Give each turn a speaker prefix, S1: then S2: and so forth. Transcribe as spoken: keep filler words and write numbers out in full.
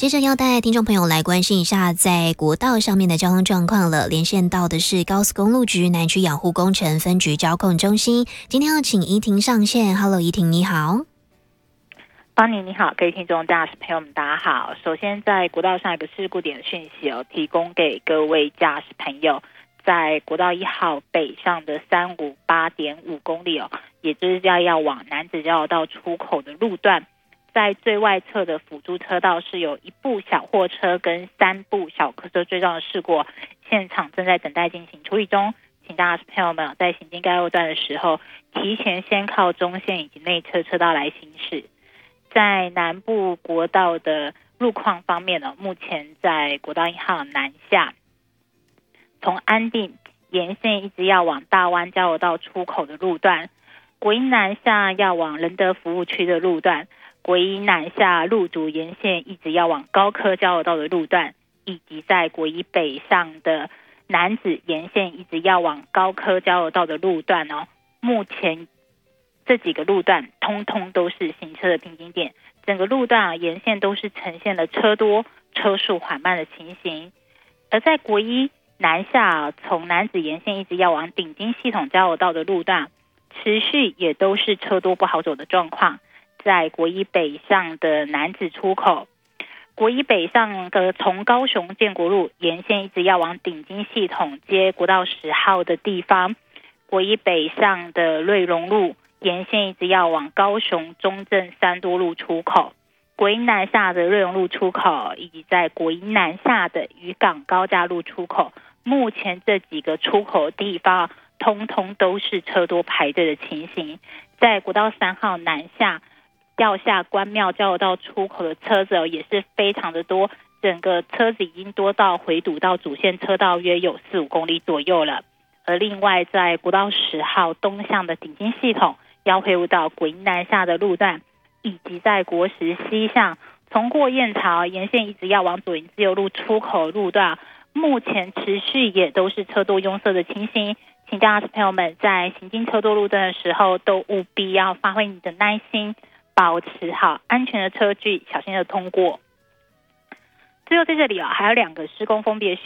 S1: 接着要带听众朋友来关心一下在国道上面的交通状况了。连线到的是高速公路局南区养护工程分局交控中心，今天要请怡婷上线。Hello， 怡婷你好。
S2: 邦尼你好，各位听众驾驶朋友们大家好。首先在国道上有个事故点的讯息哦，提供给各位驾驶朋友。在国道一号北上的三五八点五公里哦，也就是要要往南子交流道出口的路段，在最外侧的辅助车道是有一部小货车跟三部小客车追撞的事故，现场正在等待进行处理中，请大家朋友们在行经该路段的时候，提前先靠中线以及内侧车道来行驶。在南部国道的路况方面呢，目前在国道一号南下，从安定沿线一直要往大湾交流道出口的路段，国一南下要往仁德服务区的路段，国一南下路竹沿线一直要往高科交流道的路段，以及在国一北上的南子沿线一直要往高科交流道的路段哦。目前这几个路段通通都是行车的瓶颈点，整个路段啊沿线都是呈现了车多车速缓慢的情形。而在国一南下从南子沿线一直要往顶金系统交流道的路段，持续也都是车多不好走的状况。在国一北上的南子出口，国一北上的从高雄建国路沿线一直要往顶金系统接国道十号的地方，国一北上的瑞隆路沿线一直要往高雄中正三多路出口，国一南下的瑞隆路出口，以及在国一南下的渔港高架路出口，目前这几个出口的地方通通都是车多排队的情形。在国道三号南下要下关庙交流道出口的车子也是非常的多，整个车子已经多到回堵到主线车道约有四五公里左右了。而另外在国道十号东向的顶金系统要回到国一南下的路段，以及在国十西向从过燕巢沿线一直要往左营自由路出口路段，目前持续也都是车多拥塞的情形，请驾驶朋友们在行经车多路段的时候都务必要发挥你的耐心，保持好安全的车距，小心的通过。最后在这里啊，还有两个施工封闭的